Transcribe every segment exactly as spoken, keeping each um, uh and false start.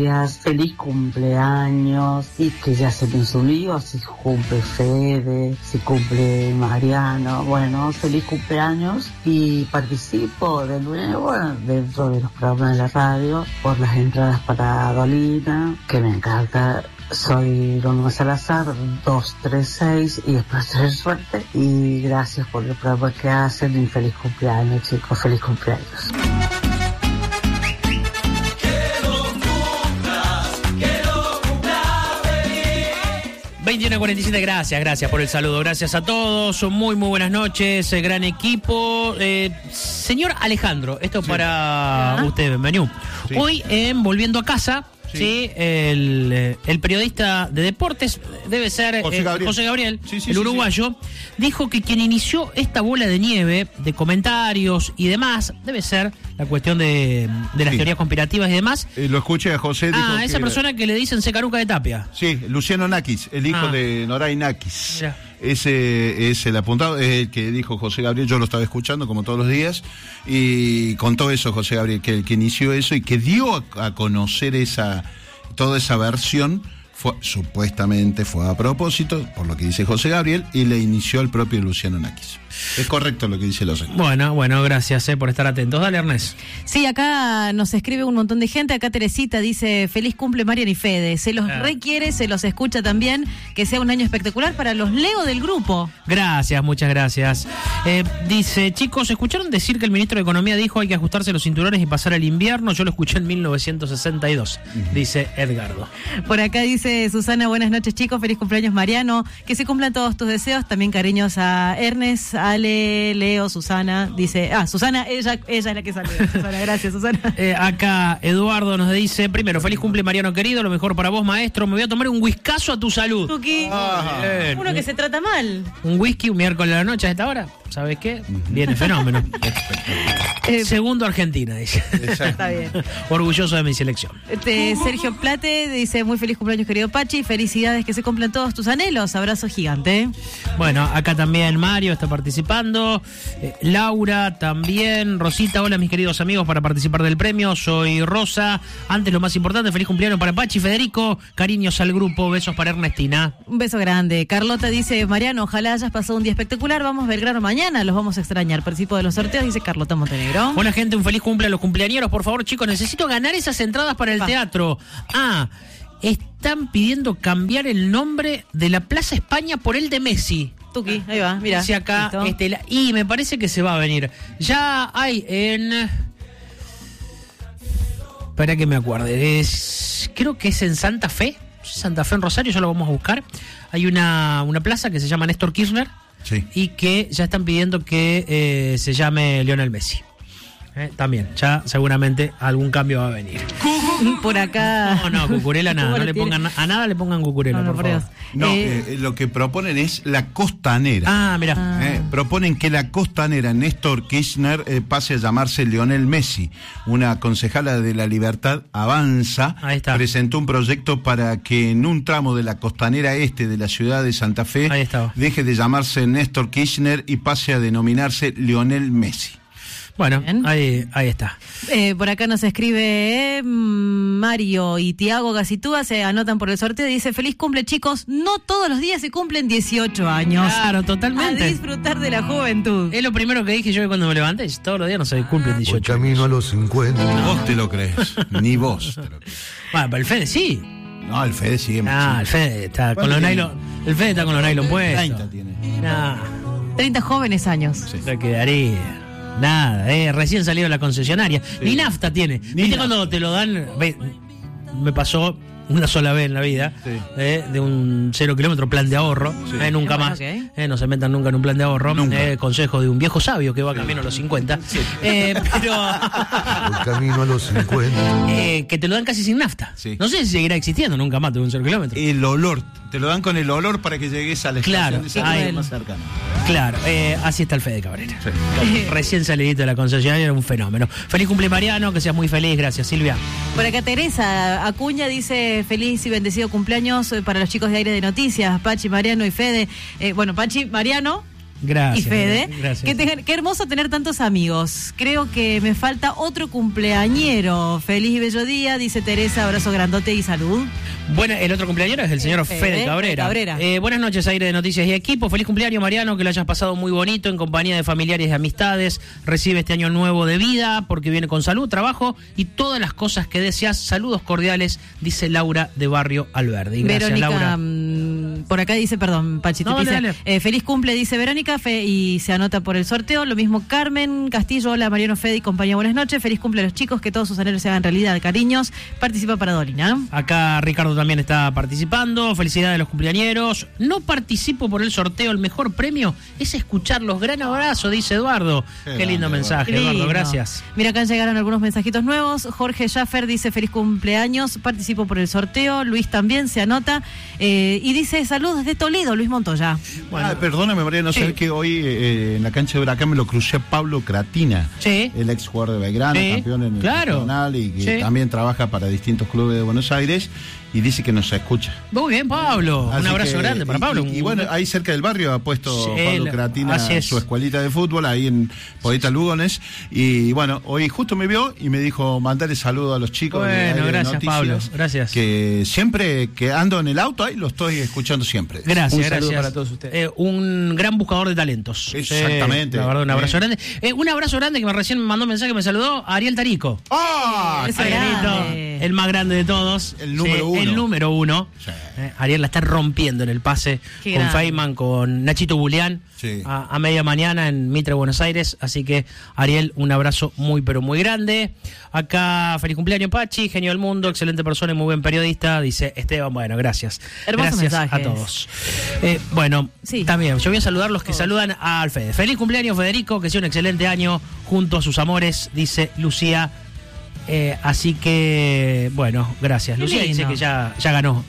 Feliz cumpleaños, y que ya se me subió, si cumple Fede, si cumple Mariano, bueno, feliz cumpleaños, y participo de nuevo dentro de los programas de la radio por las entradas para Dolina, que me encanta. Soy Norma Salazar, dos tres seis, y espero tener suerte, y gracias por el programa que hacen, y feliz cumpleaños, chicos, feliz cumpleaños. veintiuno cuarenta y siete, gracias, gracias por el saludo, gracias a todos, muy muy buenas noches, eh, gran equipo. Eh, señor Alejandro, esto sí. para ¿Ah? usted, Benvenido. Sí. Hoy en Volviendo a Casa, sí, ¿sí? El, el periodista de deportes, debe ser José Gabriel, eh, José Gabriel sí, sí, el uruguayo, sí, sí. dijo que quien inició esta bola de nieve de comentarios y demás, debe ser la cuestión de, de las sí. teorías conspirativas y demás. Eh, lo escuché a José. Dijo ah, esa que persona que le dicen Secaruca de Tapia. Sí, Luciano Nakis, el hijo ah. de Noray Nakis. Mirá. Ese es el apuntado, es el que dijo José Gabriel, yo lo estaba escuchando como todos los días, y contó eso José Gabriel, que el que inició eso y que dio a, a conocer esa toda esa versión, fue, supuestamente fue a propósito, por lo que dice José Gabriel, y le inició el propio Luciano Nakis. Es correcto lo que dice los señores. Bueno, bueno, gracias eh, por estar atentos. Dale, Ernest. Sí, acá nos escribe un montón de gente. Acá Teresita dice, feliz cumple Marian y Fede. Se los ah. requiere, se los escucha también. Que sea un año espectacular para los Leo del grupo. Gracias, muchas gracias. Eh, dice, chicos, ¿escucharon decir que el ministro de Economía dijo hay que ajustarse los cinturones y pasar el invierno? Yo lo escuché en mil novecientos sesenta y dos, uh-huh. dice Edgardo. Por acá dice Susana, buenas noches, chicos. Feliz cumpleaños, Mariano. Que se cumplan todos tus deseos. También cariños a Ernest, Ale, Leo, Susana, dice, ah, Susana, ella, ella es la que saluda. Susana, gracias, Susana. Eh, acá Eduardo nos dice, primero, feliz cumple Mariano querido, lo mejor para vos, maestro, me voy a tomar un whiskazo a tu salud. Tuki, ah, uno que se trata mal. Un whisky un miércoles a la noche a esta hora, ¿sabes qué? Viene fenómeno. eh, Segundo Argentina, dice. Está bien. Orgulloso de mi selección. Este, Sergio Plate dice, muy feliz cumpleaños querido Pachi, felicidades, que se cumplan todos tus anhelos, abrazo gigante. Bueno, acá también Mario está participando, eh, Laura también, Rosita, hola mis queridos amigos para participar del premio, soy Rosa, antes lo más importante, feliz cumpleaños para Pachi, Federico, cariños al grupo, besos para Ernestina. Un beso grande. Carlota dice, Mariano, ojalá hayas pasado un día espectacular, vamos a Belgrano mañana, los vamos a extrañar, participo de los sorteos, dice Carlota Montenegro. Buena gente, un feliz cumple a los cumpleañeros, por favor chicos, necesito ganar esas entradas para el Pa. teatro. Ah, están pidiendo cambiar el nombre de la Plaza España por el de Messi. Tuki, ahí va, mira. Dice acá, este, la, y me parece que se va a venir. Ya hay en... Espera que me acuerde. Es, creo que es en Santa Fe. Santa Fe en Rosario, ya lo vamos a buscar. Hay una, una plaza que se llama Néstor Kirchner. Sí. Y que ya están pidiendo que eh, se llame Lionel Messi. Eh, también, ya seguramente algún cambio va a venir. Por acá. No, no, cucurela nada. No le pongan a nada, le pongan cucurela, no, no, por favor. No, eh, eh, lo que proponen es la costanera. Ah, mira. Ah. Eh, proponen que la costanera Néstor Kirchner eh, pase a llamarse Lionel Messi. Una concejala de La Libertad Avanza presentó un proyecto para que en un tramo de la costanera este de la ciudad de Santa Fe deje de llamarse Néstor Kirchner y pase a denominarse Lionel Messi. Bueno, ahí, ahí está. Eh, por acá nos escribe eh, Mario y Tiago Gacitúa, se anotan por el sorteo, dice, feliz cumple chicos, no todos los días se cumplen dieciocho años. Claro, totalmente. A disfrutar de la juventud. Es lo primero que dije yo cuando me levanté, todos los días no se cumplen dieciocho. Voy camino a los cincuenta. No. Vos te lo crees, ni vos te lo crees. Bueno, pero el Fede sí. No, el Fede sigue. Ah, el Fede está con los nylon. El Fede está con los nylon puestos. treinta tiene. Nah. treinta jóvenes años. Sí. Se quedaría. Nada, eh, recién salido de la concesionaria. Sí. Ni nafta tiene. Ni ¿Viste nafta. Cuando te lo dan? Ve, me pasó una sola vez en la vida, sí. eh, de un cero kilómetro plan de ahorro, sí. eh, nunca más, okay. eh, no se metan nunca en un plan de ahorro, eh, consejo de un viejo sabio que va camino a los cincuenta, sí. eh, pero el camino a los cincuenta, eh, que te lo dan casi sin nafta, sí. No sé si seguirá existiendo nunca más de un cero kilómetro. El olor, te lo dan con el olor para que llegues a la estación claro, de más cercana. Claro, eh, así está el Fede Cabrera, sí. Recién salidito de la concesionaria, era un fenómeno. Feliz cumple Mariano, que seas muy feliz, gracias Silvia. Por acá Teresa Acuña dice, feliz y bendecido cumpleaños para los chicos de Aire de Noticias, Pachi, Mariano y Fede. Eh, bueno, Pachi, Mariano Gracias. Y Fede. Gracias. Que te- qué hermoso tener tantos amigos. Creo que me falta otro cumpleañero. Feliz y bello día, dice Teresa. Abrazo grandote y salud. Bueno, el otro cumpleañero es el señor Fede, Fede Cabrera. Cabrera. Eh, buenas noches, aire de noticias y equipo. Feliz cumpleaños, Mariano, que lo hayas pasado muy bonito en compañía de familiares y amistades. Recibe este año nuevo de vida porque viene con salud, trabajo y todas las cosas que deseas. Saludos cordiales, dice Laura de Barrio Alberdi. Gracias, Verónica, Laura. mm, por acá dice, perdón, Pachi, No, te dale, pise. dale. Eh, feliz cumple, dice Verónica, fe, y se anota por el sorteo. Lo mismo Carmen Castillo, hola Mariano, Fede y compañía, buenas noches. Feliz cumple a los chicos, que todos sus anhelos se hagan realidad. Cariños, participa para Dolina. Acá Ricardo también está participando. Felicidades a los cumpleañeros. No participo por el sorteo. El mejor premio es escucharlos. Gran abrazo, dice Eduardo. Qué, Qué lindo grande, mensaje, Qué Eduardo. lindo. Gracias. Mira, acá llegaron algunos mensajitos nuevos. Jorge Schaffer dice feliz cumpleaños, participo por el sorteo. Luis también se anota. Eh, y dice saludos desde Toledo, Luis Montoya. Bueno, ah, perdóname, María, no Sí. sé que hoy eh, en la cancha de Huracán me lo crucé a Pablo Cratina, Sí. el ex jugador de Belgrano, Sí, campeón en el claro. nacional y que Sí. también trabaja para distintos clubes de Buenos Aires y dice que nos escucha. Muy bien, Pablo. Un Así abrazo que- grande para y- Pablo. Y, y bueno, ahí cerca del barrio ha puesto Sí, Pablo la- Cratina así es. su escuelita de fútbol, ahí en Poeta Lugones. Y bueno, hoy justo me vio y me dijo mandarle saludo a los chicos. de Bueno, Aire de gracias, Noticias, Pablo, gracias. Que siempre que ando en el auto, ahí lo estoy escuchando siempre. Gracias, Un saludo gracias. para todos ustedes. Eh, un gran buscador de talentos. Exactamente. Sí, la verdad, un abrazo Eh. grande. Eh, un abrazo grande que me recién me mandó un mensaje, me saludó Ariel Tarico. ¡Ah! Eso qué- era. Arielito, grande. el más grande de todos. El número uno. El número uno. Sí. Eh, Ariel la está rompiendo en el pase Qué con grande. Feynman, con Nachito Bulián, Sí. a, a media mañana en Mitre, Buenos Aires. Así que, Ariel, un abrazo muy, pero muy grande. Acá, feliz cumpleaños, Pachi, genio del mundo, excelente persona y muy buen periodista. Dice Esteban, bueno, gracias. Hermosos gracias mensajes. a todos. Eh, bueno, Sí. también, yo voy a saludar los que saludan a Alfede. Feliz cumpleaños, Federico, que sea un excelente año junto a sus amores, dice Lucía. Eh, así que, bueno, gracias. Qué Lucía dice lindo. que ya, ya ganó.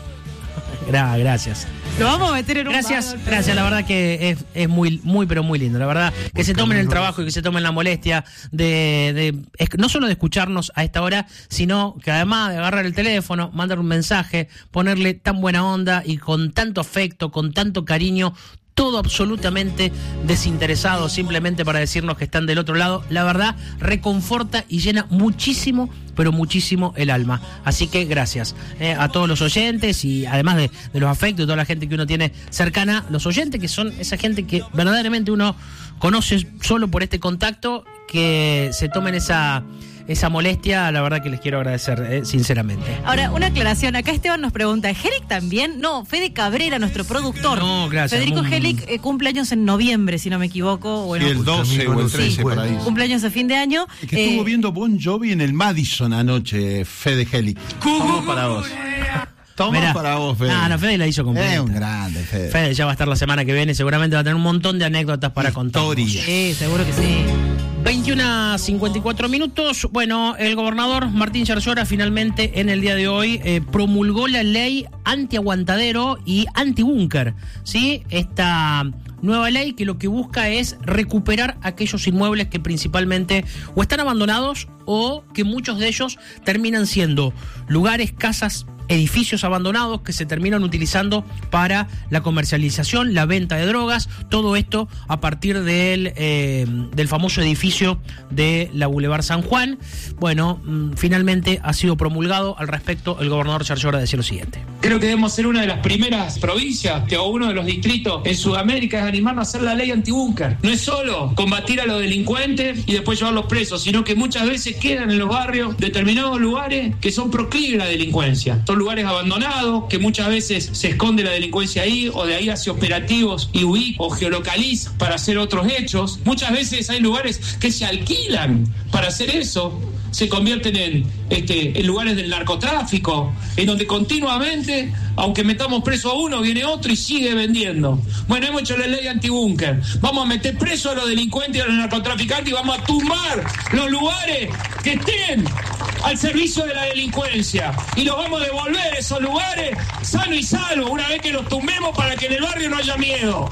Gra- gracias. Lo vamos a meter en un Gracias, bar. gracias. La verdad que es, es muy, muy, pero muy lindo. La verdad, que se tomen el trabajo y que se tomen la molestia de, de es- no solo de escucharnos a esta hora, sino que además de agarrar el teléfono, mandar un mensaje, ponerle tan buena onda y con tanto afecto, con tanto cariño, todo absolutamente desinteresado, simplemente para decirnos que están del otro lado. La verdad, reconforta y llena muchísimo, pero muchísimo el alma. Así que gracias eh, a todos los oyentes y además de, de los afectos y toda la gente que uno tiene cercana, los oyentes que son esa gente que verdaderamente uno conoce solo por este contacto, que se tomen esa... esa molestia, la verdad que les quiero agradecer, eh, sinceramente. Ahora, una aclaración. Acá Esteban nos pregunta, ¿Helic también? No, Fede Cabrera, nuestro productor. No, gracias. Federico Mm. Helic eh, cumpleaños en noviembre, si no me equivoco. Bueno, Sí, el doce o el trece, por ahí. cumpleaños de fin de año. Es que estuvo Eh, viendo Bon Jovi en el Madison anoche, Fede Helic. Toma para vos. Toma Mirá. para vos, Fede. Ah, no, Fede la hizo completa. Es un grande, Fede. Fede ya va a estar la semana que viene, seguramente va a tener un montón de anécdotas para contar. Historias. Sí, seguro que sí. veintiuno a cincuenta y cuatro minutos. Bueno, el gobernador Martín Yarlora finalmente en el día de hoy eh, promulgó la ley antiaguantadero y antibúnker, ¿sí? Esta nueva ley que lo que busca es recuperar aquellos inmuebles que principalmente o están abandonados o que muchos de ellos terminan siendo lugares, casas, edificios abandonados que se terminan utilizando para la comercialización, la venta de drogas, todo esto a partir del, eh, del famoso edificio de la Boulevard San Juan. Bueno, mm, finalmente ha sido promulgado. Al respecto, el gobernador Yarlora decía lo siguiente. Creo que debemos ser una de las primeras provincias que, o uno de los distritos en Sudamérica es animarnos a hacer la ley antibúnker. No es solo combatir a los delincuentes y después llevarlos presos, sino que muchas veces quedan en los barrios determinados lugares que son proclives a la delincuencia. Son lugares abandonados, que muchas veces se esconde la delincuencia ahí, o de ahí hace operativos y huí o geolocaliza para hacer otros hechos. Muchas veces hay lugares que se alquilan para hacer eso, se convierten en, este, en lugares del narcotráfico, en donde continuamente, aunque metamos preso a uno, viene otro y sigue vendiendo. Bueno, hemos hecho la ley antibúnker. Vamos a meter preso a los delincuentes y a los narcotraficantes y vamos a tumbar los lugares que estén al servicio de la delincuencia. Y los vamos a devolver esos lugares sano y salvo, una vez que los tumbemos, para que en el barrio no haya miedo.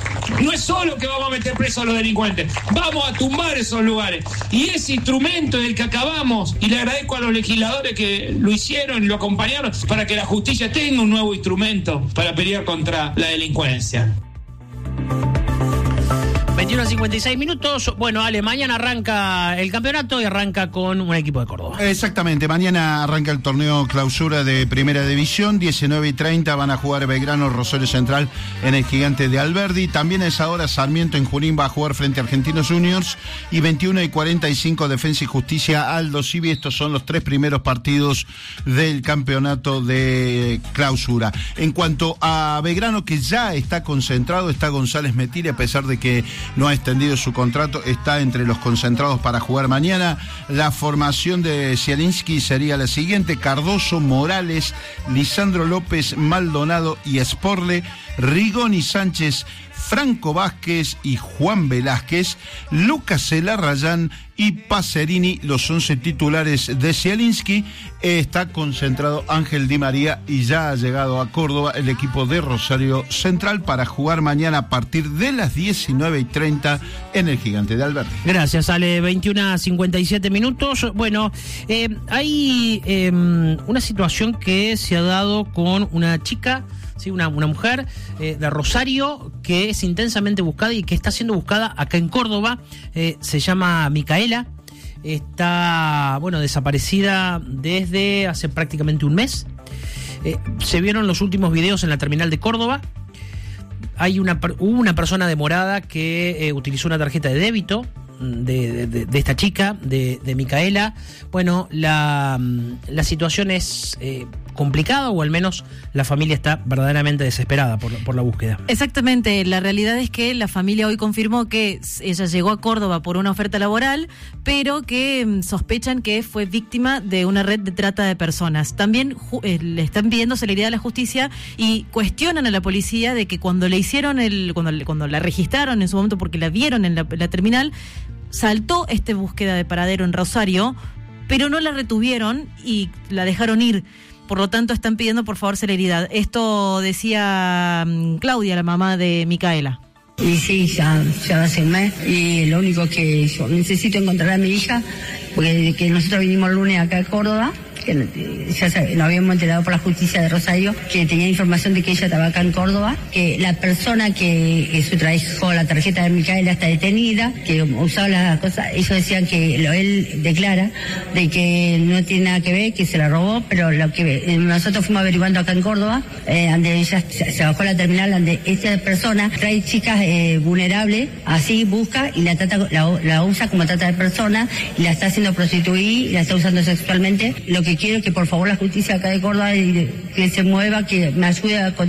No es solo que vamos a meter presos a los delincuentes, vamos a tumbar esos lugares. Y ese instrumento es el que acabamos, y le agradezco a los legisladores que lo hicieron y lo acompañaron, para que la justicia tenga un nuevo instrumento para pelear contra la delincuencia. veintiuno a cincuenta y seis minutos. Bueno, Ale, mañana arranca el campeonato y arranca con un equipo de Córdoba. Exactamente, mañana arranca el torneo clausura de Primera División, diecinueve y treinta van a jugar Belgrano, Rosario Central en el Gigante de Alberdi. También a esa hora Sarmiento en Junín va a jugar frente a Argentinos Juniors, y veintiuno y cuarenta y cinco Defensa y Justicia Aldo Civi. Estos son los tres primeros partidos del campeonato de clausura. En cuanto a Belgrano, que ya está concentrado, está González Metiri, a pesar de que no ha extendido su contrato, está entre los concentrados para jugar mañana. La formación de Zielinski sería la siguiente: Cardoso, Morales, Lisandro López, Maldonado y Sporle, Rigoni Sánchez, Franco Vázquez y Juan Velázquez, Lucas Elarrayán y Pacerini, los once titulares de Zielinski. Está concentrado Ángel Di María y ya ha llegado a Córdoba el equipo de Rosario Central para jugar mañana a partir de las diecinueve y treinta en el Gigante de Alberdi. Gracias, Ale. veintiuno a cincuenta y siete minutos. Bueno, eh, hay eh, una situación que se ha dado con una chica, sí, una, una mujer eh, de Rosario que es intensamente buscada y que está siendo buscada acá en Córdoba. Eh, se llama Micaela. Está, bueno, desaparecida desde hace prácticamente un mes. Eh, se vieron los últimos videos en la terminal de Córdoba. Hay una, hubo una persona demorada que eh, utilizó una tarjeta de débito de, de, de esta chica, de, de Micaela. Bueno, la, la situación es eh, complicada, o al menos la familia está verdaderamente desesperada por, por la búsqueda. Exactamente, la realidad es que la familia hoy confirmó que ella llegó a Córdoba por una oferta laboral, pero que sospechan que fue víctima de una red de trata de personas. También eh, le están pidiendo celeridad a la justicia y cuestionan a la policía de que cuando le hicieron el, cuando, cuando la registraron en su momento, porque la vieron en la, la terminal, saltó esta búsqueda de paradero en Rosario, pero no la retuvieron y la dejaron ir. Por lo tanto, están pidiendo, por favor, celeridad. Esto decía um, Claudia, la mamá de Micaela. Y sí, ya, ya hace un mes. Y lo único que yo necesito encontrar a mi hija, porque desde que nosotros vinimos el lunes acá a Córdoba, que ya sabe, nos habíamos enterado por la justicia de Rosario que tenía información de que ella estaba acá en Córdoba, que la persona que, que sustrajo la tarjeta de Micaela está detenida, que usaba las cosas. Ellos decían que lo, él declara de que no tiene nada que ver, que se la robó, pero lo que nosotros fuimos averiguando acá en Córdoba, eh, donde ella se, se bajó la terminal, donde esta persona trae chicas eh, vulnerables, así busca y la trata, la, la usa como trata de persona, y la está haciendo prostituir y la está usando sexualmente. Lo que quiero es que por favor la justicia acá de Córdoba que se mueva, que me ayude a